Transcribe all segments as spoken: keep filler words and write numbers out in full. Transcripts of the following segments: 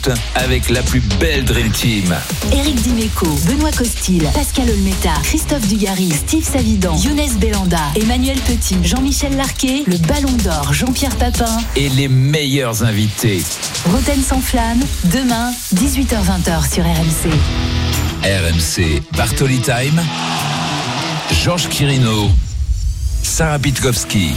Boost avec la plus belle Dream Team. Éric Dimeco, Benoît Costil, Pascal Olmeta, Christophe Dugarry, Steve Savidan, Younes Belanda, Emmanuel Petit, Jean-Michel Larquet, le Ballon d'Or, Jean-Pierre Papin et les meilleurs invités. Roten sans flamme, demain, dix-huit heures vingt sur R M C. R M C Bartoli Time, Georges Quirino, Sarah Pitkowski.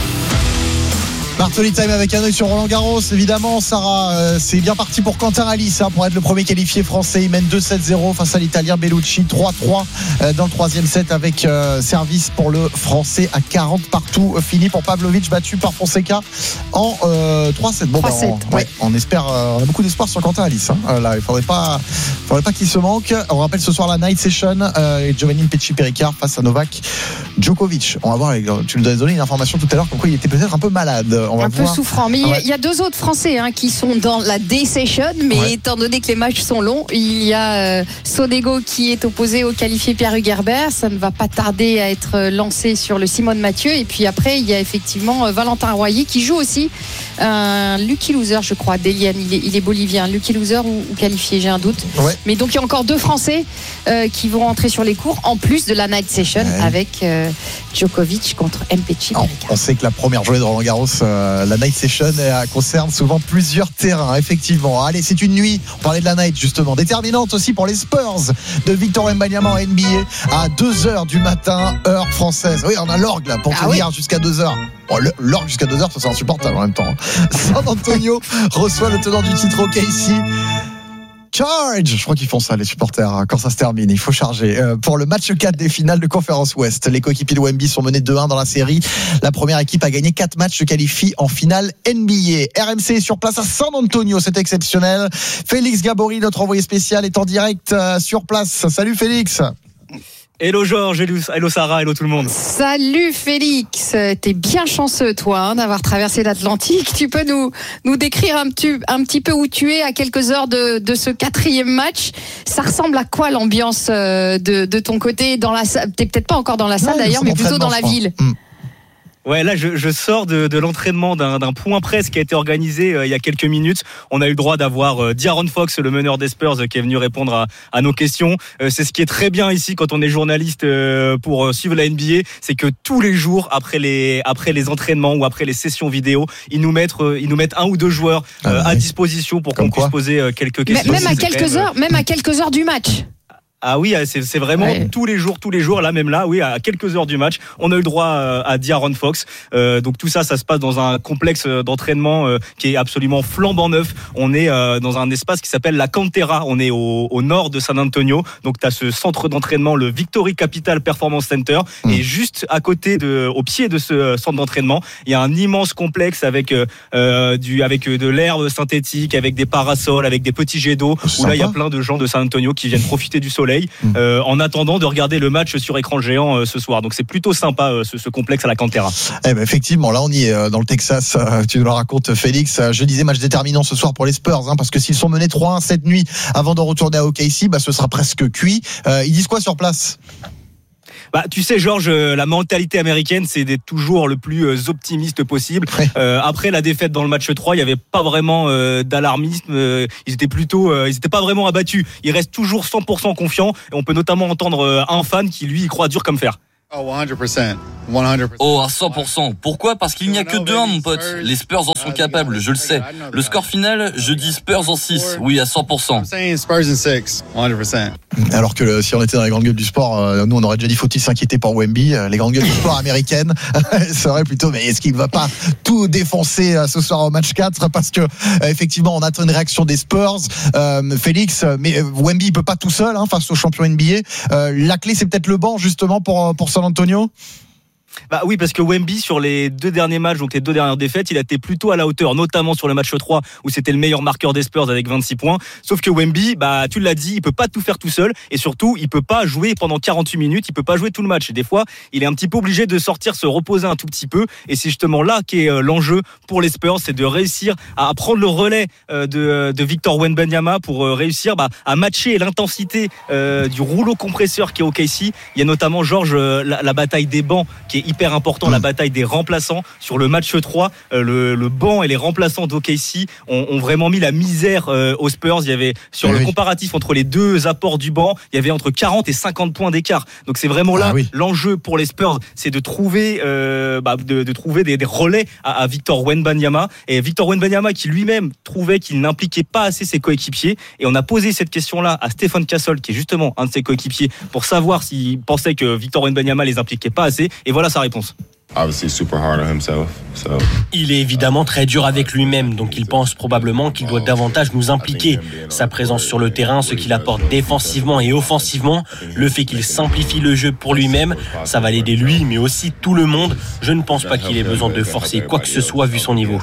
Bartoli Time avec un œil sur Roland Garros, évidemment. Sarah, euh, c'est bien parti pour Quentin Halys hein, pour être le premier qualifié français. Il mène deux sept zéro face à l'Italien Bellucci, trois trois euh, dans le troisième set avec euh, service pour le français à quarante partout. Euh, fini pour Pavlovic, battu par Fonseca en euh, trois sept. Bon, trois sept, bah, on, ouais, on espère, euh, on a beaucoup d'espoir sur Quentin Halys. Hein. Euh, là, il faudrait pas, faudrait pas qu'il se manque. On rappelle ce soir la night session euh, et Giovanni Pesci-Pericard face à Novak Djokovic. On va voir. Tu nous as donné une information tout à l'heure comme quoi il était peut-être un peu malade. On va un voir. peu souffrant, mais il ouais. y, y a deux autres Français hein, qui sont dans la day session, mais ouais. étant donné que les matchs sont longs, il y a euh, Sonego qui est opposé au qualifié Pierre Hugerbert, ça ne va pas tarder à être lancé sur le Simone Mathieu, et puis après il y a effectivement euh, Valentin Royer qui joue aussi un Lucky Loser, je crois, Delian, il est, il est bolivien, Lucky Loser ou, ou qualifié, j'ai un doute, ouais. mais donc il y a encore deux Français euh, qui vont rentrer sur les cours, en plus de la night session ouais. avec euh, Djokovic contre Mpetshi. On, on sait que la première journée de Roland Garros, euh, la night session euh, concerne souvent plusieurs terrains, effectivement. Allez, c'est une nuit, on parlait de la night justement, déterminante aussi pour les Spurs de Victor Wembanyama en N B A à deux heures du matin, heure française. Oui, on a l'orgue là pour ah tenir oui. jusqu'à deux heures. Bon, l'orgue jusqu'à deux heures, ça c'est insupportable en même temps. San Antonio reçoit le tenant du titre O K C. Charge, je crois qu'ils font ça les supporters quand ça se termine, il faut charger euh, pour le match quatre des finales de Conférence Ouest. Les coéquipiers de Wemby sont menés deux un dans la série. La première équipe a gagné quatre matchs, se qualifie en finale N B A. R M C est sur place à San Antonio, c'est exceptionnel. Félix Gabory, notre envoyé spécial, est en direct euh, sur place. Salut Félix. Hello Georges, hello Sarah, hello tout le monde. Salut Félix, t'es bien chanceux toi hein, d'avoir traversé l'Atlantique. Tu peux nous, nous décrire un petit, un petit peu où tu es à quelques heures de, de ce quatrième match. Ça ressemble à quoi l'ambiance de, de ton côté dans la salle? T'es peut-être pas encore dans la salle ouais, d'ailleurs, mais plutôt dans la ville. Mmh. Ouais, là, je, je sors de, de l'entraînement d'un, d'un point presse qui a été organisé euh, il y a quelques minutes. On a eu le droit d'avoir euh, D'Aaron Fox, le meneur des Spurs, euh, qui est venu répondre à, à nos questions. Euh, c'est ce qui est très bien ici quand on est journaliste euh, pour euh, suivre la N B A, c'est que tous les jours, après les après les entraînements ou après les sessions vidéo, ils nous mettent euh, ils nous mettent un ou deux joueurs euh, ah, à oui. disposition pour Comme qu'on quoi puisse poser euh, quelques questions. Même à quelques heures, même à quelques heures du match. Ah oui, c'est, c'est vraiment ouais. tous les jours, tous les jours. Là, même là, oui, à quelques heures du match, on a eu le droit à D'Aaron Fox. Euh, donc tout ça, ça se passe dans un complexe d'entraînement euh, qui est absolument flambant neuf. On est euh, dans un espace qui s'appelle la Cantera. On est au, au nord de San Antonio. Donc tu as ce centre d'entraînement, le Victory Capital Performance Center. Mmh. Et juste à côté, de, au pied de ce centre d'entraînement, il y a un immense complexe avec euh, du, avec de l'herbe synthétique, avec des parasols, avec des petits jets d'eau. C'est où sympa. Là, il y a plein de gens de San Antonio qui viennent profiter du soleil. Euh, en attendant de regarder le match sur écran géant euh, ce soir. Donc c'est plutôt sympa euh, ce, ce complexe à la Cantera. Eh ben effectivement, là on y est euh, dans le Texas. Euh, tu nous le racontes, Félix. Euh, je disais match déterminant ce soir pour les Spurs, hein, parce que s'ils sont menés trois un cette nuit avant de retourner à O K C, bah ce sera presque cuit. Euh, ils disent quoi sur place? Bah, tu sais, Georges, la mentalité américaine, c'est d'être toujours le plus optimiste possible. Ouais. Euh, après la défaite dans le match trois, il n'y avait pas vraiment euh, d'alarmisme. Euh, ils étaient plutôt, euh, ils étaient pas vraiment abattus. Ils restent toujours cent pour cent confiants. Et on peut notamment entendre euh, un fan qui, lui, y croit dur comme fer. Oh, cent pour cent. Oh, à cent pour cent. Pourquoi ? Parce qu'il n'y a que deux un, mon pote. Les Spurs en sont capables, je le sais. Le score final, je dis Spurs en six. Oui, à cent pour cent. Alors que le, si on était dans les grandes gueules du sport, euh, nous on aurait déjà dit faut-il s'inquiéter pour Wemby. Les grandes gueules du sport américaines seraient plutôt, mais est-ce qu'il ne va pas tout défoncer euh, ce soir au match quatre ? Parce que euh, effectivement on attend une réaction des Spurs. Euh, Félix, mais Wemby il peut pas tout seul hein, face au champion N B A. Euh, la clé c'est peut-être le banc justement pour pour San Antonio. Bah oui, parce que Wemby, sur les deux derniers matchs, donc les deux dernières défaites, il a été plutôt à la hauteur, notamment sur le match trois, où c'était le meilleur marqueur des Spurs avec vingt-six points. Sauf que Wemby, bah, tu l'as dit, il peut pas tout faire tout seul, et surtout, il peut pas jouer pendant quarante-huit minutes, il peut pas jouer tout le match. Et des fois, il est un petit peu obligé de sortir, se reposer un tout petit peu, et c'est justement là qu'est l'enjeu pour les Spurs, c'est de réussir à prendre le relais de, de Victor Wembanyama pour réussir bah, à matcher l'intensité euh, du rouleau compresseur qui est au O K C. Il y a notamment, Georges, la, la bataille des bancs qui est qui est hyper important, mmh. la bataille des remplaçants. Sur le match trois, euh, le, le banc et les remplaçants d'O K C ont, ont vraiment mis la misère euh, aux Spurs. Il y avait, sur oui, le comparatif entre les deux apports du banc, il y avait entre quarante et cinquante points d'écart. Donc c'est vraiment là, ah, oui. l'enjeu pour les Spurs, c'est de trouver, euh, bah, de, de trouver des, des relais à, à Victor Wembanyama. Et Victor Wembanyama qui lui-même trouvait qu'il n'impliquait pas assez ses coéquipiers. Et on a posé cette question-là à Stephen Castle, qui est justement un de ses coéquipiers, pour savoir s'il pensait que Victor Wembanyama les impliquait pas assez. Et voilà sa réponse. Il est évidemment très dur avec lui-même, donc il pense probablement qu'il doit davantage nous impliquer. Sa présence sur le terrain, ce qu'il apporte défensivement et offensivement, le fait qu'il simplifie le jeu pour lui-même, ça va l'aider lui, mais aussi tout le monde. Je ne pense pas qu'il ait besoin de forcer quoi que ce soit vu son niveau.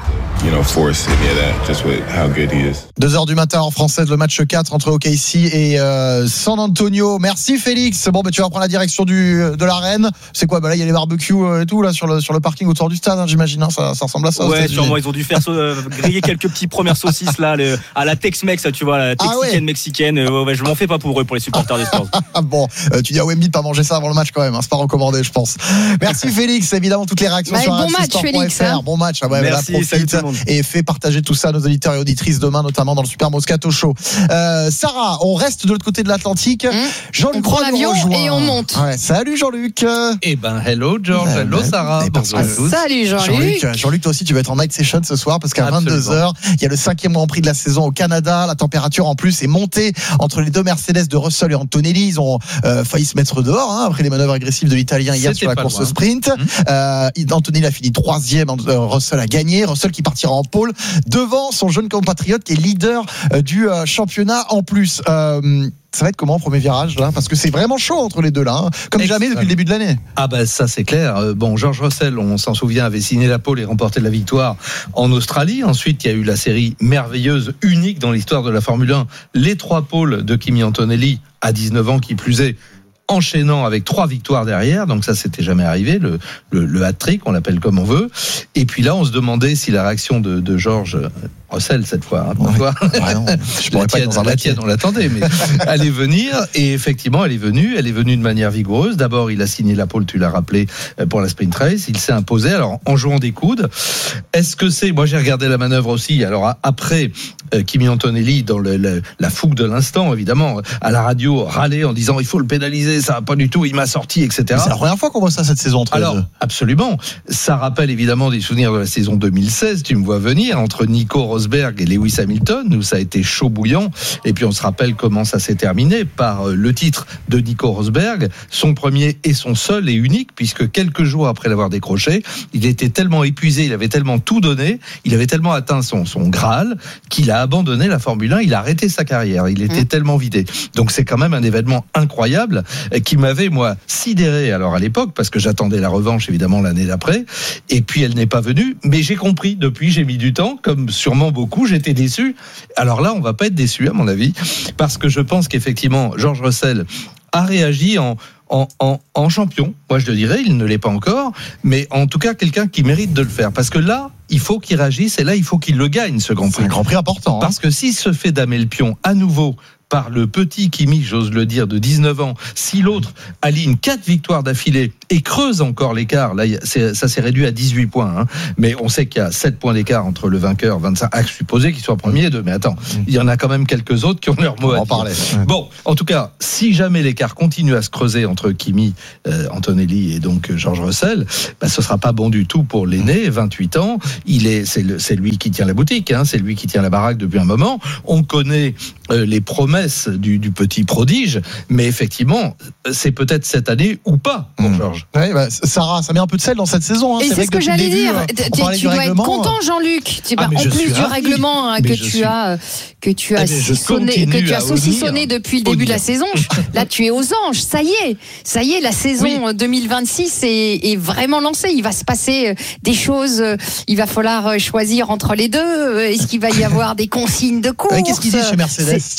deux heures du matin en française, le match quatre entre O K C et euh, San Antonio. Merci Félix. Bon, bah, tu vas prendre la direction du, de l'arène. C'est quoi? Bah, là, il y a les barbecues et tout, là, sur le, sur le parking autour du stade, hein, j'imagine. Hein, ça, ça ressemble à ça. Ouais, sûrement. Ils ont dû faire euh, griller quelques petites premières saucisses, là, le, à la Tex-Mex, tu vois, la texicaine, ah ouais. mexicaine. Euh, ouais, je m'en fais pas pour eux, pour les supporters des Spurs. Bon, euh, tu dis à Wemby de pas manger ça avant le match quand même. Hein, c'est pas recommandé, je pense. Merci Félix. Évidemment, toutes les réactions bah, sur bon match, Félix. Hein. Bon match. Ah ouais, merci, là, salut tout le monde. Et fait partager tout ça à nos auditeurs et auditrices demain, notamment dans le Super Moscato Show. Euh, Sarah, on reste de l'autre côté de l'Atlantique. Mmh. Jean-Luc on prend l'avion et on monte. Ouais, salut Jean-Luc. Eh ben, hello George, euh, hello Sarah. Ah, salut Jean-Luc. Jean-Luc. Jean-Luc, toi aussi, tu vas être en night session ce soir parce qu'à Absolument. vingt-deux heures, il y a le cinquième Grand Prix de la saison au Canada. La température en plus est montée entre les deux Mercedes de Russell et Antonelli. Ils ont euh, failli se mettre dehors hein, après les manœuvres agressives de l'Italien hier C'était sur la course loin. sprint. Mmh. Euh, Antonelli a fini troisième, Russell a gagné. Russell qui partira en pôle devant son jeune compatriote qui est leader euh, du euh, championnat en plus. Euh, Ça va être comment, premier virage là? Parce que c'est vraiment chaud entre les deux là, hein, comme Excellent. jamais depuis le début de l'année. Ah ben bah, ça c'est clair. Euh, bon, George Russell, on s'en souvient, avait signé la pole et remporté la victoire en Australie. Ensuite, il y a eu la série merveilleuse, unique dans l'histoire de la Formule un, les trois pôles de Kimi Antonelli à dix-neuf ans qui plus est, enchaînant avec trois victoires derrière, donc ça c'était jamais arrivé, le, le, le hat-trick, on l'appelle comme on veut. Et puis là, on se demandait si la réaction de, de George Russell cette fois, hein, pour ouais. toi, ouais, non, je la, tienne, pas la tienne, on l'attendait, mais elle est venue et effectivement, elle est venue, elle est venue de manière vigoureuse. D'abord, il a signé la pole, tu l'as rappelé, pour la sprint race, il s'est imposé, alors en jouant des coudes. Est-ce que c'est, moi j'ai regardé la manœuvre aussi, alors après euh, Kimi Antonelli dans le, le, la fougue de l'instant, évidemment, à la radio, râler en disant il faut le pénaliser, ça va pas du tout, il m'a sorti, et cetera. C'est la première fois qu'on voit ça cette saison entre Alors, les deux. Absolument. Ça rappelle évidemment des souvenirs de la saison deux mille seize, tu me vois venir, entre Nico Rosberg et Lewis Hamilton, où ça a été chaud bouillant. Et puis on se rappelle comment ça s'est terminé par le titre de Nico Rosberg, son premier et son seul et unique, puisque quelques jours après l'avoir décroché, il était tellement épuisé, il avait tellement tout donné, il avait tellement atteint son, son Graal, qu'il a abandonné la Formule un, il a arrêté sa carrière, il était mmh. tellement vidé. Donc c'est quand même un événement incroyable qui m'avait, moi, sidéré alors à l'époque, parce que j'attendais la revanche évidemment l'année d'après, et puis elle n'est pas venue, mais j'ai compris, depuis j'ai mis du temps, comme sûrement beaucoup, j'étais déçu. Alors là, on va pas être déçu à mon avis, parce que je pense qu'effectivement, George Russell a réagi en En, en, en champion, moi je le dirais, il ne l'est pas encore, mais en tout cas quelqu'un qui mérite de le faire, parce que là, il faut qu'il réagisse, et là, il faut qu'il le gagne, ce Grand Prix. C'est un Grand Prix important. Hein. Parce que s'il se fait damer le pion à nouveau par le petit Kimi, j'ose le dire, de dix-neuf ans, si l'autre aligne quatre victoires d'affilée et creuse encore l'écart, là, c'est, ça s'est réduit à dix-huit points, hein, mais on sait qu'il y a sept points d'écart entre le vainqueur, vingt-cinq, à supposer qu'il soit premier et deux, mais attends, il y en a quand même quelques autres qui ont leur mot à dire. Parlait. Bon, en tout cas, si jamais l'écart continue à se creuser entre Kimi, euh, Antonelli et donc George Russell, bah, ce sera pas bon du tout pour l'aîné, vingt-huit ans, il est, c'est, le, c'est lui qui tient la boutique, hein, c'est lui qui tient la baraque depuis un moment, on connaît euh, les promesses du, du petit prodige, mais effectivement, c'est peut-être cette année ou pas pour mmh. Georges. Ouais, bah, Sarah, ça met un peu de sel dans cette saison. Hein. Et c'est, c'est ce que, que j'allais début, dire. Tu, tu dois être content, Jean-Luc. Tu, bah, ah, en plus du ravi. règlement hein, que, tu suis... as, que tu as que tu as sonné, que tu as saucissonné depuis le début de la saison. Là, tu es aux anges. Ça y est, ça y est, la saison oui. deux mille vingt-six est, est vraiment lancée. Il va se passer des choses. Il va falloir choisir entre les deux. Est-ce qu'il va y avoir des consignes de course? Qu'est-ce qu'il dit chez Mercedes? C'est... Tiens, justement.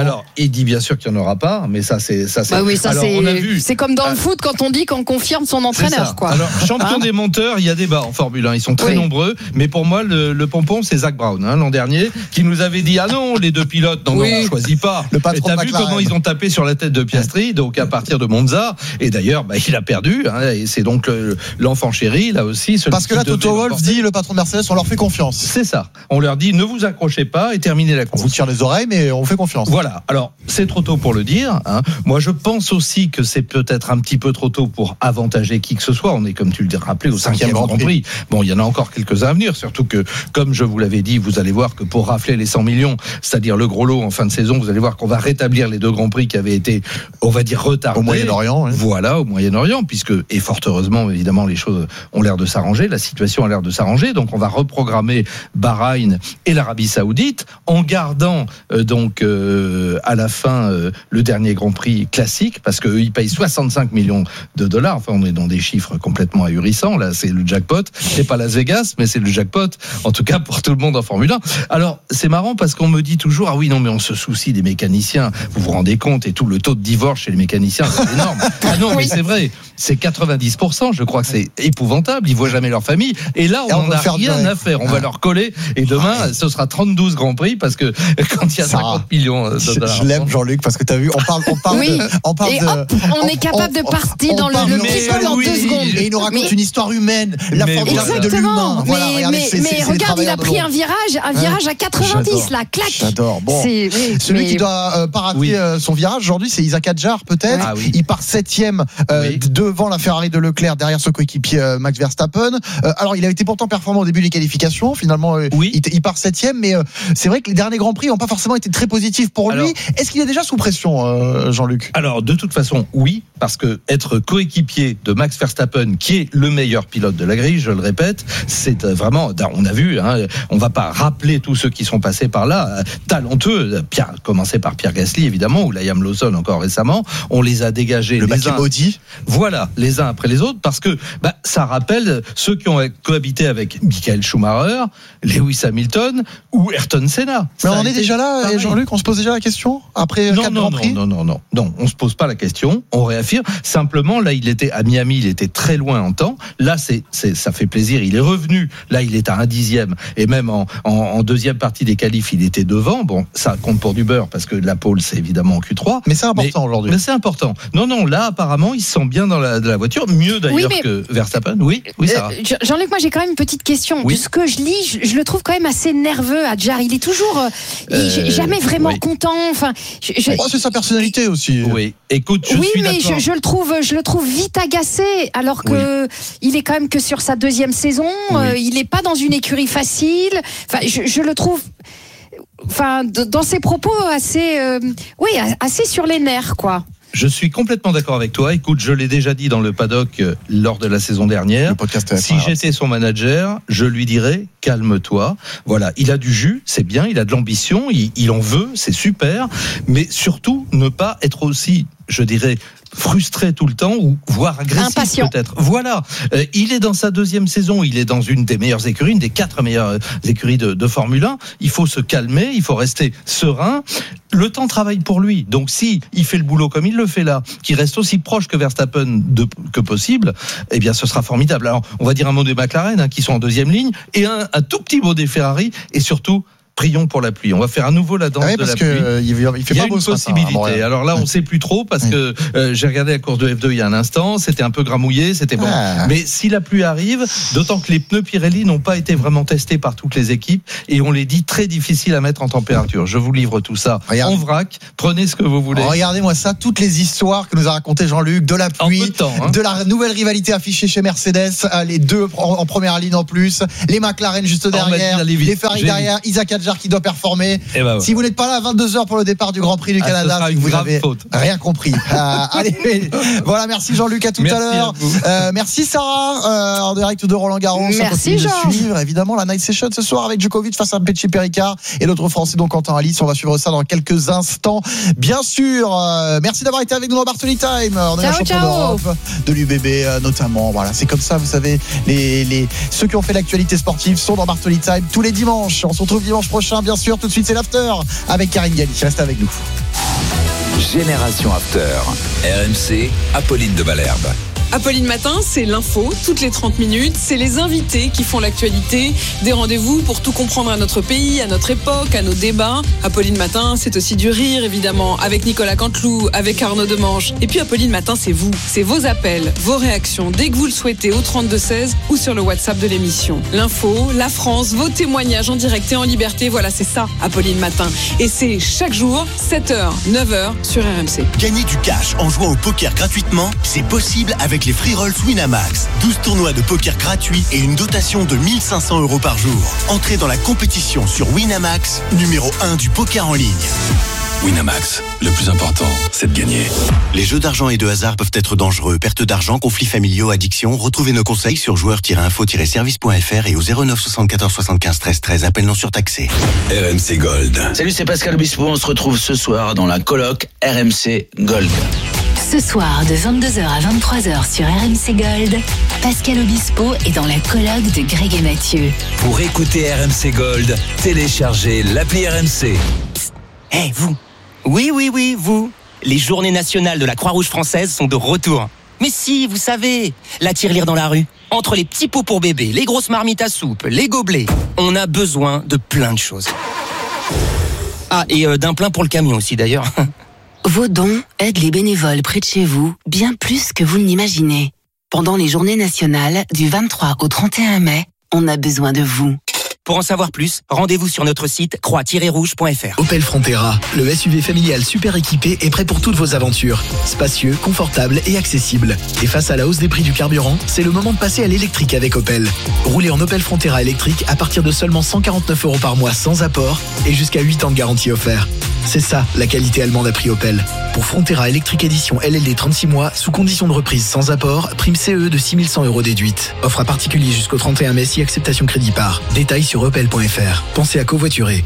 Alors, il dit bien sûr qu'il n'y en aura pas, mais ça, c'est. Ça, c'est... Bah oui, ça, Alors, c'est, on a vu... c'est comme dans le foot quand on dit qu'on confirme son entraîneur, quoi. Alors, champion Hein des monteurs, il y a débat en Formule un. Ils sont très Oui. nombreux, mais pour moi, le, le pompon, c'est Zach Brown, hein, l'an dernier, qui nous avait dit ah non, les deux pilotes, non, Oui. non, on choisit pas. Le patron Et t'as de vu McLaren. comment ils ont tapé sur la tête de Piastri, donc à partir de Monza. Et d'ailleurs, bah, il a perdu. Hein, et c'est donc le, l'enfant chéri, là aussi. celui Parce que qui là, devait Toto Wolff l'emporter. dit, le patron de Mercedes, on leur fait confiance. C'est ça. On leur dit ne vous accrochez pas et terminez la On course. vous tire les oreilles, mais on fait confiance. Voilà. Alors, c'est trop tôt pour le dire. Hein. Moi, je pense aussi que c'est peut-être un petit peu trop tôt pour avantager qui que ce soit. On est, comme tu le rappelais, au cinquième Grand Prix. Bon, il y en a encore quelques-uns à venir. Surtout que, comme je vous l'avais dit, vous allez voir que pour rafler les cent millions, c'est-à-dire le gros lot en fin de saison, vous allez voir qu'on va rétablir les deux Grands Prix qui avaient été, on va dire, retardés. Au Moyen-Orient. Oui. Voilà, au Moyen-Orient, puisque, et fort heureusement, évidemment, les choses ont l'air de s'arranger. La situation a l'air de s'arranger. Donc, on va reprogrammer Bahreïn et l'Arabie Saoudite en gardant, euh, donc, euh, à la fin, euh, le dernier Grand Prix classique, parce qu'eux, ils payent soixante-cinq millions de dollars. Enfin, on est dans des chiffres complètement ahurissants. Là, c'est le jackpot. C'est pas Las Vegas, mais c'est le jackpot, en tout cas pour tout le monde en Formule un. Alors, c'est marrant parce qu'on me dit toujours, ah oui, non, mais on se soucie des mécaniciens. Vous vous rendez compte, et tout le taux de divorce chez les mécaniciens, c'est énorme. Ah non, mais Oui. c'est vrai. C'est quatre-vingt-dix pour cent. Je crois que c'est épouvantable. Ils voient jamais leur famille. Et là, on Et on n'en va a faire rien durer. à faire. On Ah. va leur coller. Et demain, ce sera trente-deux Grands Prix parce que quand il y a Sarah, cinquante millions de Je, dollars. je l'aime, Jean-Luc, parce que t'as vu, on parle, on parle Oui. de, on parle Et de, hop, on est capable de partir on dans le- parle le de people en oui, deux secondes. Et il nous raconte Mais- une histoire humaine, la Mais formule voilà. de l'humain. Exactement. Voilà, mais regardez, mais, c'est- mais c'est- c'est les regarde, il a travailleurs de pris l'ombre. un virage, un virage à quatre-vingt-dix, J'adore. là, clac. J'adore. Bon. C'est, oui, Celui mais- qui doit euh, pas rater Oui. euh, son virage aujourd'hui, c'est Isaac Hadjar, peut-être. Ah oui. Il part septième euh, Oui. devant la Ferrari de Leclerc, derrière son coéquipier euh, Max Verstappen. Euh, alors, il a été pourtant performant au début des qualifications. Finalement, euh, Oui. il, il part septième, mais euh, c'est vrai que les derniers grands prix n'ont pas forcément été très positifs pour Alors- lui. Est-ce qu'il est déjà sous pression, euh, Jean-Luc? Alors, de toute façon, oui, parce que être coéquipier de Max Verstappen, qui est le meilleur pilote de la grille, je le répète, c'est euh, vraiment, on a vu, hein, on va pas rappeler tous ceux qui sont passés par là, euh, talentueux, Pierre, commencé par Pierre Gasly, évidemment, ou Liam Lawson encore récemment, on les a dégagés Le les mec est uns, maudit. voilà, les uns après les autres, parce que bah, ça rappelle ceux qui ont cohabité avec Michael Schumacher, Lewis Hamilton ou Ayrton Senna. Mais Ça on a en est été déjà là, pareil. Jean-Luc, on se pose déjà la question après Non, quatre non, grands non, prix. non, non, non, non, on se pose pas la question, on réaffirme. Simplement, là, il était à Miami, il était très loin en temps. Là, c'est, c'est, ça fait plaisir. Il est revenu. Là, il est à un dixième. Et même en, en, en deuxième partie des qualifs, il était devant. Bon, ça compte pour du beurre parce que la pole, c'est évidemment en Q trois. Mais c'est important Mais- aujourd'hui. Mais c'est important. Non, non, là, apparemment, il se sent bien dans la, de la voiture. Mieux d'ailleurs Oui, mais- que Verstappen. Oui, oui, ça. Euh, Jean- Jean-Luc, moi j'ai quand même une petite question. Oui. De ce que je lis, je, je le trouve quand même assez nerveux, Hadjar. Il est toujours, euh, il est Euh, jamais vraiment oui. content. Enfin, je- je- Oh, c'est sa personnalité aussi. Oui. Écoute, je oui, suis mais d'accord. je, je le trouve, je le trouve vite agacé, alors que il est quand même que sur sa deuxième saison. Oui. euh, il n'est pas dans une écurie facile. Enfin, je, je le trouve. Enfin, de- dans ses propos assez, euh, oui, assez sur les nerfs, quoi. Je suis complètement d'accord avec toi. Écoute, je l'ai déjà dit dans le paddock euh, lors de la saison dernière. Le podcast est Si incroyable. j'étais son manager, je lui dirais calme-toi. Voilà, il a du jus, c'est bien, il a de l'ambition, il, il en veut, c'est super, mais surtout ne pas être aussi, je dirais, frustré tout le temps ou voire agressif Impatient. peut-être. Voilà, Euh, il est dans sa deuxième saison, il est dans une des meilleures écuries, une des quatre meilleures écuries de, de Formule un. Il faut se calmer, il faut rester serein. Le temps travaille pour lui, donc si il fait le boulot comme il le fait là, qu'il reste aussi proche que Verstappen de, que possible, eh bien ce sera formidable. Alors on va dire un mot des McLaren hein, qui sont en deuxième ligne et un, un tout petit mot des Ferrari et surtout prions pour la pluie. On va faire à nouveau la danse Ah ouais, de parce la que pluie. euh, il, il fait Il y a pas une beau ce matin, hein, possibilité. Montréal. Alors là, on ne sait plus trop parce Ouais. que euh, j'ai regardé la course de F deux il y a un instant. C'était un peu gramouillé, c'était bon. Ah. Mais si la pluie arrive, d'autant que les pneus Pirelli n'ont pas été vraiment testés par toutes les équipes et on les dit très difficiles à mettre en température. Je vous livre tout ça Regarde. en vrac. Prenez ce que vous voulez. Regardez-moi ça, toutes les histoires que nous a racontées Jean-Luc, de la En pluie, peu de temps, hein. de la nouvelle rivalité affichée chez Mercedes, euh, les deux en, en première ligne en plus, les McLaren juste On m'a dit derrière, d'aller vite. les Ferrari J'ai derrière, Isaac Hadjar qui doit performer. Et ben, Si vous n'êtes pas là à vingt-deux heures pour le départ du Grand Prix du Ah, ce Canada, sera c'est une que vous grave avez faute. rien compris. Euh, allez, voilà, merci Jean-Luc, à tout Merci à l'heure. à vous. Euh, merci Sarah, euh, en direct de Roland Garros. Merci, On continue de Georges. suivre évidemment la night session ce soir avec Djokovic face à Petchi Pericard et l'autre Français donc Quentin Alice. On va suivre ça dans quelques instants. Bien sûr, euh, merci d'avoir été avec nous dans Bartoli Time. On est Ciao, un champion ciao. d'Europe, de l'U B B euh, notamment. Voilà, c'est comme ça, vous savez, les, les, ceux qui ont fait l'actualité sportive sont dans Bartoli Time tous les dimanches. On se retrouve dimanche prochain, bien sûr. Tout de suite, c'est l'after avec Karine Galli. Reste avec nous. Génération After. R M C, Apolline de Malherbe. Apolline Matin, c'est l'info, toutes les trente minutes. C'est les invités qui font l'actualité. Des rendez-vous pour tout comprendre à notre pays, à notre époque, à nos débats. Apolline Matin, c'est aussi du rire, évidemment, avec Nicolas Canteloup, avec Arnaud Demange. Et puis Apolline Matin, c'est vous. C'est vos appels, vos réactions, dès que vous le souhaitez, au trente-deux seize ou sur le WhatsApp de l'émission. L'info, la France, vos témoignages en direct et en liberté. Voilà, c'est ça, Apolline Matin. Et c'est chaque jour, sept heures, neuf heures, sur R M C. Gagner du cash en jouant au poker gratuitement, c'est possible avec les Free Rolls Winamax. douze tournois de poker gratuits et une dotation de mille cinq cents euros par jour. Entrez dans la compétition sur Winamax, numéro un du poker en ligne. Winamax, le plus important, c'est de gagner. Les jeux d'argent et de hasard peuvent être dangereux. Perte d'argent, conflits familiaux, addiction. Retrouvez nos conseils sur joueurs tiret info tiret service point f r et au zéro neuf soixante-quatorze soixante-quinze treize treize. Appel non surtaxé. R M C Gold. Salut, c'est Pascal Obispo. On se retrouve ce soir dans la coloc R M C Gold. Ce soir, de vingt-deux heures à vingt-trois heures sur R M C Gold, Pascal Obispo est dans la coloc de Greg et Mathieu. Pour écouter R M C Gold, téléchargez l'appli R M C. Hé, hey, vous. Oui, oui, oui, vous. Les journées nationales de la Croix-Rouge française sont de retour. Mais si, vous savez, la tirelire dans la rue. Entre les petits pots pour bébé, les grosses marmites à soupe, les gobelets, on a besoin de plein de choses. Ah, et euh, d'un plein pour le camion aussi d'ailleurs. Vos dons aident les bénévoles près de chez vous bien plus que vous ne l'imaginez. Pendant les journées nationales du vingt-trois au trente et un mai, on a besoin de vous. Pour en savoir plus, rendez-vous sur notre site croix tiret rouge point f r. Opel Frontera, le S U V familial super équipé est prêt pour toutes vos aventures. Spacieux, confortable et accessible. Et face à la hausse des prix du carburant, c'est le moment de passer à l'électrique avec Opel. Roulez en Opel Frontera électrique à partir de seulement cent quarante-neuf euros par mois sans apport et jusqu'à huit ans de garantie offert. C'est ça, la qualité allemande à prix Opel. Pour Frontera électrique édition L L D trente-six mois, sous condition de reprise sans apport, prime C E de six mille cent euros déduite. Offre à particulier jusqu'au trente et un mai si acceptation crédit par. Détails sur opel point f r. Pensez à covoiturer.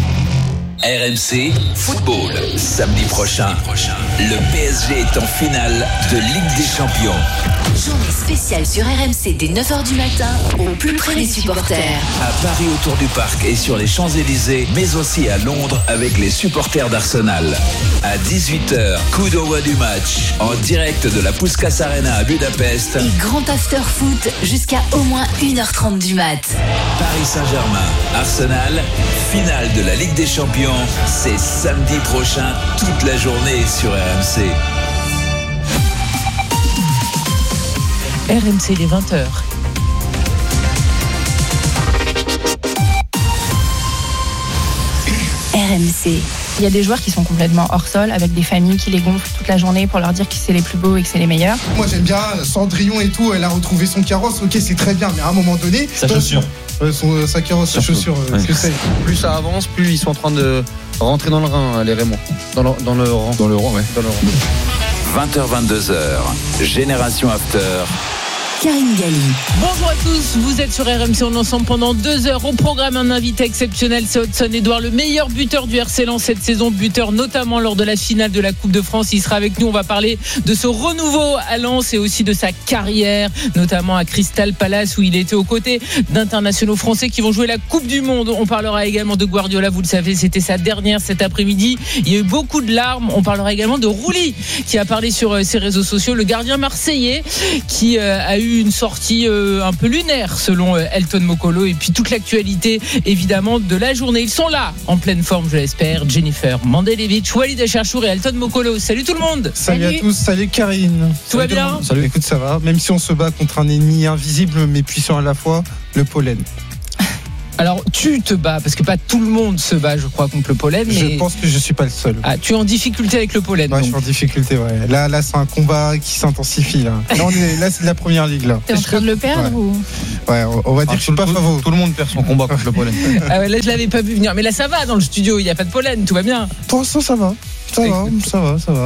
R M C Football. Samedi prochain, le P S G est en finale de Ligue des Champions. Journée spéciale sur R M C dès neuf heures du matin, au plus près des supporters. À Paris autour du parc et sur les Champs-Élysées, mais aussi à Londres avec les supporters d'Arsenal. À dix-huit heures, coup d'envoi du match en direct de la Puskás Arena à Budapest. Et grand after foot jusqu'à au moins une heure trente du mat. Paris Saint-Germain, Arsenal, finale de la Ligue des Champions. C'est samedi prochain, toute la journée sur R M C. R M C, les vingt heures. R M C. Il y a des joueurs qui sont complètement hors sol, avec des familles qui les gonflent toute la journée pour leur dire que c'est les plus beaux et que c'est les meilleurs. Moi j'aime bien Cendrillon et tout, elle a retrouvé son carrosse, ok c'est très bien, mais à un moment donné... Sa chaussure. Euh, son, sa carrosse, sa chaussure, euh, ouais. que c'est. Plus ça avance, plus ils sont en train de rentrer dans le rang, les Raymond. Dans le, dans le rang. Dans le rang, ouais. Dans le rang. vingt heures vingt-deux heures, Génération After. Karine Galli. Bonjour à tous, vous êtes sur R M C, on est ensemble pendant deux heures. Au programme, un invité exceptionnel, c'est Hudson Edouard, le meilleur buteur du R C Lens cette saison, buteur notamment lors de la finale de la Coupe de France. Il sera avec nous, on va parler de ce renouveau à Lens et aussi de sa carrière, notamment à Crystal Palace où il était aux côtés d'internationaux français qui vont jouer la Coupe du Monde. On parlera également de Guardiola, vous le savez, c'était sa dernière cet après-midi. Il y a eu beaucoup de larmes. On parlera également de Rouli qui a parlé sur ses réseaux sociaux, le gardien marseillais qui a eu une sortie euh, un peu lunaire selon euh, Elton Mokolo, et puis toute l'actualité évidemment de la journée. Ils sont là en pleine forme, je l'espère. Jennifer Mandelevic, Walid Acharchour et Elton Mokolo. Salut tout le monde. Salut, salut à tous, salut Karine. Tout salut va bien? Salut. Écoute, ça va, même si on se bat contre un ennemi invisible mais puissant à la fois, le pollen. Alors tu te bats, parce que pas tout le monde se bat je crois contre le pollen, mais... Je pense que je suis pas le seul. Ah, tu es en difficulté avec le pollen. Ouais, donc. je suis en difficulté, ouais. Là, là c'est un combat qui s'intensifie là. Là, on est, là c'est de la première ligue là. T'es en train de le perdre ouais. ou Ouais, on, on va dire ah, que je suis pas favori. Tout le monde perd son combat contre le pollen. Ah ouais, là je l'avais pas vu venir, mais là ça va dans le studio, il y a pas de pollen, tout va bien. Pour l'instant ça va. Ça va, ça va, ça va.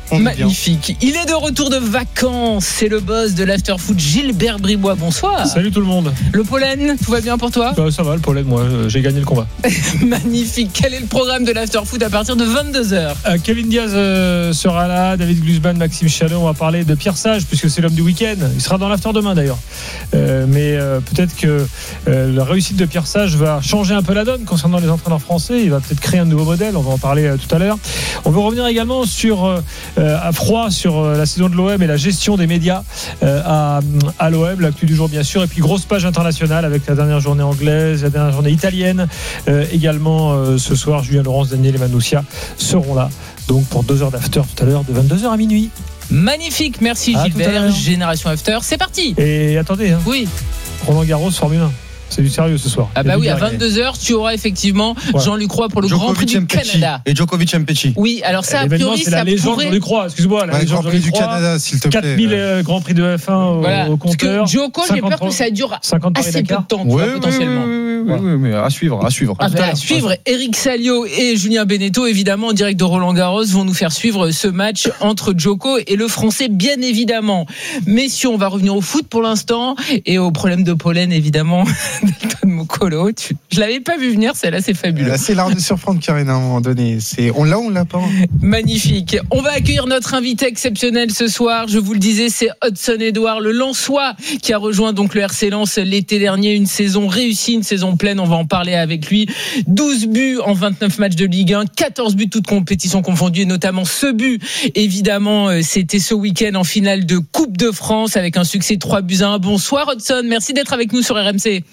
On Magnifique. Il est de retour de vacances. C'est le boss de l'afterfoot, Gilbert Bribois. Bonsoir. Salut tout le monde. Le pollen, tout va bien pour toi? Bah, ça va, le pollen, moi, j'ai gagné le combat. Magnifique. Quel est le programme de l'afterfoot à partir de vingt-deux heures? euh, Kevin Diaz euh, sera là, David Glusman, Maxime Chalot. On va parler de Pierre Sage, puisque c'est l'homme du week-end. Il sera dans l'after demain d'ailleurs. Euh, mais euh, peut-être que euh, la réussite de Pierre Sage va changer un peu la donne concernant les entraîneurs français. Il va peut-être créer un nouveau modèle. On va en parler euh, tout à l'heure. On veut revenir également sur euh, à froid sur euh, la saison de l'O M et la gestion des médias euh, à, à l'O M, l'actu du jour bien sûr. Et puis grosse page internationale avec la dernière journée anglaise, la dernière journée italienne. Euh, également euh, ce soir, Julien Laurence, Daniel et Manoucia seront là. Donc pour deux heures d'after tout à l'heure, de vingt-deux heures à minuit. Magnifique, merci à Gilbert. Génération After, c'est parti. Et attendez, hein. Oui. Roland Garros, Formule un. C'est du sérieux ce soir. Ah bah oui, à vingt-deux heures, tu auras effectivement ouais. Jean-Luc Roy pour le Djokovic Grand Prix du Canada. Et Djokovic Mpetty. Oui, alors ça, a priori, c'est ça la légende pourrait... Jean-Luc Roy, excuse-moi, la ouais, légende Grand Prix Jean-Luc du Roy, Canada, s'il te plaît. quatre mille euh, Grand Prix de F un voilà. au, au compteur. Parce que Djoko, j'ai peur que ça dure assez peu de temps, tu ouais, vois, potentiellement. Oui, oui, oui, oui, mais à suivre, à suivre. Ah, bah, à suivre. Eric Salio et Julien Beneteau, évidemment, en direct de Roland Garros, vont nous faire suivre ce match entre Djoko et le Français, bien évidemment. Messieurs, on va revenir au foot pour l'instant et au problème de pollen, évidemment, d'Elton Mokolo. Tu... Je l'avais pas vu venir, celle-là, c'est fabuleux. C'est l'art de surprendre Karine à un moment donné. C'est... On l'a ou on l'a pas? Magnifique. On va accueillir notre invité exceptionnel ce soir. Je vous le disais, c'est Hudson Edouard, le Lensois, qui a rejoint donc le R C Lens l'été dernier. Une saison réussie, une saison pleine. On va en parler avec lui. douze buts en vingt-neuf matchs de Ligue un, quatorze buts toutes compétitions confondues, et notamment ce but. Évidemment, c'était ce week-end en finale de Coupe de France avec un succès trois buts à un. Bonsoir Hudson, merci d'être avec nous sur R M C.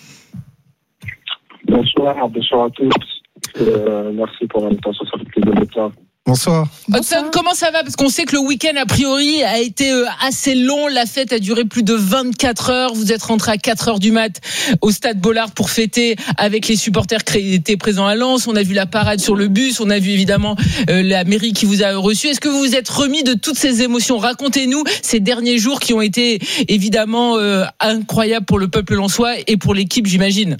Bonsoir, bonsoir à tous. Euh, merci pour l'invitation sur le de l'État. Bonsoir. Hudson, comment ça va? Parce qu'on sait que le week-end, a priori, a été assez long. La fête a duré plus de vingt-quatre heures. Vous êtes rentré à quatre heures du mat au stade Bollard pour fêter avec les supporters qui étaient présents à Lens. On a vu la parade sur le bus. On a vu évidemment euh, la mairie qui vous a reçu. Est-ce que vous vous êtes remis de toutes ces émotions? Racontez-nous ces derniers jours qui ont été évidemment euh, incroyables pour le peuple lensois et pour l'équipe, j'imagine.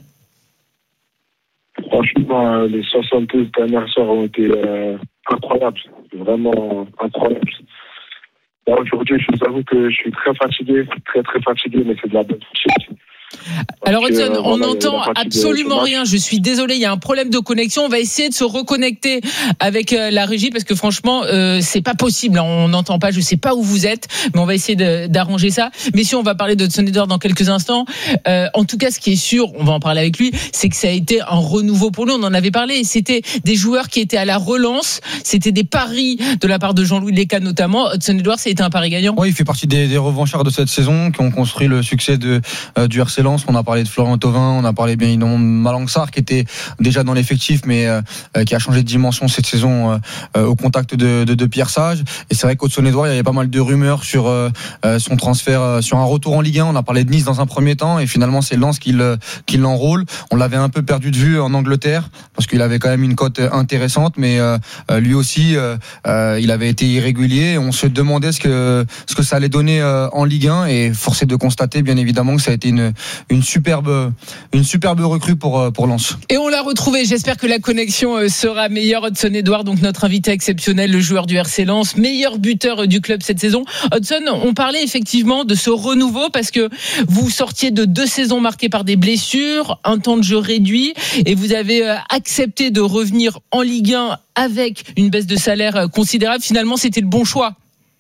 Franchement, les soixante-douze dernières heures ont été euh, incroyables, vraiment incroyables. Là, aujourd'hui, je vous avoue que je suis très fatigué, très très fatigué, mais c'est de la bonne fatigue. Alors Hudson, euh, on n'entend absolument rien. Je suis désolé, il y a un problème de connexion. On va essayer de se reconnecter avec euh, la régie parce que franchement, euh, c'est pas possible. On n'entend pas. Je sais pas où vous êtes, mais on va essayer de, d'arranger ça. Mais si on va parler de Hudson Edouard dans quelques instants. Euh, en tout cas, ce qui est sûr, on va en parler avec lui, c'est que ça a été un renouveau pour lui. On en avait parlé. C'était des joueurs qui étaient à la relance. C'était des paris de la part de Jean-Louis Leca notamment. Hudson Edouard, ça a été un pari gagnant. Oui, il fait partie des, des revanchards de cette saison qui ont construit le succès de euh, du R C Lens. On a parlé de Florent Thauvin, on a parlé bien évidemment de Malang Sarr qui était déjà dans l'effectif mais euh, qui a changé de dimension cette saison euh, au contact de, de, de Pierre Sage. Et c'est vrai qu'Hudson Edouard, il y avait pas mal de rumeurs sur euh, son transfert, euh, sur un retour en Ligue un. On a parlé de Nice dans un premier temps et finalement c'est Lens qui, le, qui l'enrôle. On l'avait un peu perdu de vue en Angleterre parce qu'il avait quand même une cote intéressante, mais euh, lui aussi euh, euh, il avait été irrégulier. On se demandait ce que, ce que ça allait donner euh, en Ligue un et force est de constater bien évidemment que ça a été une, une superbe, une superbe recrue pour, pour Lens. Et on l'a retrouvé. J'espère que la connexion sera meilleure. Hudson Edouard, donc notre invité exceptionnel, le joueur du R C Lens, meilleur buteur du club cette saison. Hudson, on parlait effectivement de ce renouveau parce que vous sortiez de deux saisons marquées par des blessures, un temps de jeu réduit et vous avez accepté de revenir en Ligue un avec une baisse de salaire considérable. Finalement, c'était le bon choix.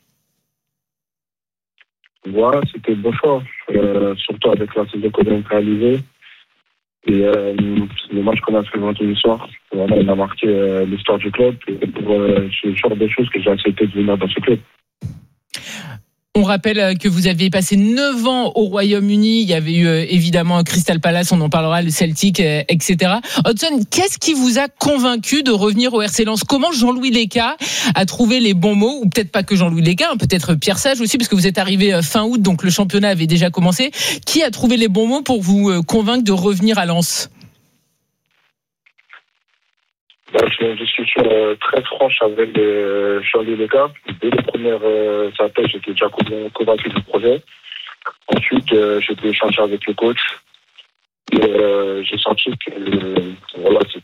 Voilà, c'était le bon choix, euh, surtout avec la saison qu'on a réalisée. Et euh, le match qu'on a fait vendredi soir, vraiment, il a marqué euh, l'histoire du club. Et pour euh, ce genre de choses que j'ai accepté de venir dans ce club. On rappelle que vous aviez passé neuf ans au Royaume-Uni. Il y avait eu évidemment Crystal Palace, on en parlera, le Celtic, et cetera. Hudson, qu'est-ce qui vous a convaincu de revenir au R C Lens? Comment Jean-Louis Leca a trouvé les bons mots? Ou peut-être pas que Jean-Louis Leca, hein, peut-être Pierre Sage aussi, parce que vous êtes arrivé fin août, donc le championnat avait déjà commencé. Qui a trouvé les bons mots pour vous convaincre de revenir à Lens? C'est une discussion euh, très franche avec euh, Jean-Louis Leca. Dès les premières euh, appels, j'étais déjà convaincu du projet. Ensuite, euh, j'ai pu échanger avec le coach. Et euh, j'ai senti que euh, voilà,